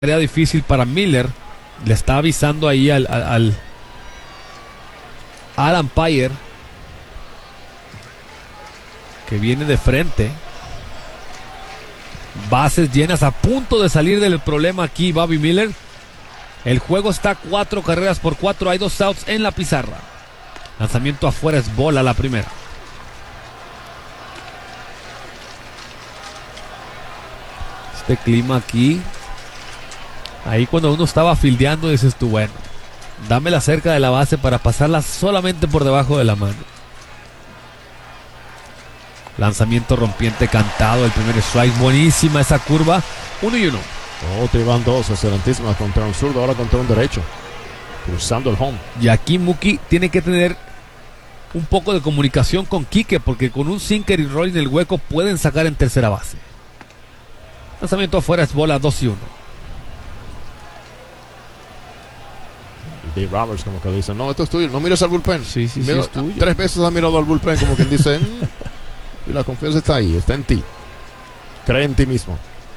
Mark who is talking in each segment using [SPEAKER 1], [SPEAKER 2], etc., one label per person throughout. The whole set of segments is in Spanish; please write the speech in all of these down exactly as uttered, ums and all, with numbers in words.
[SPEAKER 1] Era difícil para Miller. Le está avisando ahí al, al, al, al umpire que viene de frente. Bases llenas, a punto de salir del problema aquí Bobby Miller. El juego está cuatro carreras por cuatro. Hay dos outs en la pizarra. Lanzamiento afuera, es bola la primera. Este clima aquí, ahí cuando uno estaba fildeando dices tú, bueno, dámela cerca de la base para pasarla solamente por debajo de la mano. Lanzamiento rompiente cantado, el primer strike, buenísima esa curva. Uno y uno.
[SPEAKER 2] Oh, te van dos, excelentísima contra un zurdo, ahora contra un derecho, cruzando el home.
[SPEAKER 1] Y aquí Mookie tiene que tener un poco de comunicación con Quique, porque con un sinker y roll en el hueco pueden sacar en tercera base. Lanzamiento afuera, es bola, dos y uno.
[SPEAKER 2] Y Dave Roberts como que dice, no, esto es tuyo, no mires al bullpen.
[SPEAKER 1] Sí, sí,
[SPEAKER 2] Mira,
[SPEAKER 1] sí, es tuyo.
[SPEAKER 2] Tres veces ha mirado al bullpen como quien dice, mm, y la confianza está ahí, está en ti. Cree en ti mismo.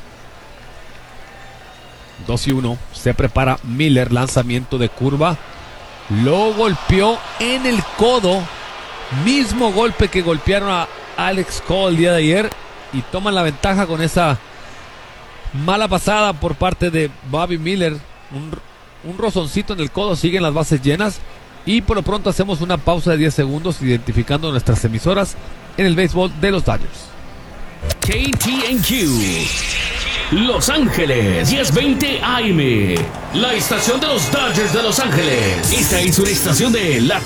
[SPEAKER 1] dos y uno. Se prepara Miller, lanzamiento de curva. Lo golpeó en el codo. Mismo golpe que golpearon a Alex Cole el día de ayer. Y toman la ventaja con esa mala pasada por parte de Bobby Miller. Un, un rozoncito en el codo. Siguen las bases llenas. Y por lo pronto hacemos una pausa de diez segundos identificando nuestras emisoras en el béisbol de los Dodgers.
[SPEAKER 3] K T N Q Los Ángeles, diez veinte A M, la estación de los Dodgers de Los Ángeles. Esta es una estación de la